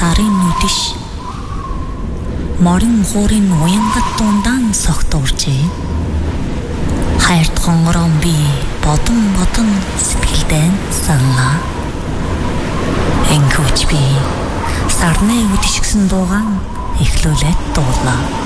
сарын үдэш морин хуурын уянгат дундаан согтуурчээ. Хайрт хонгорон би бодон сэтгэлдэн санаа. Энхүүч би сарны үдэш гэсэн дуугаан эхлүүлээд дуулаа.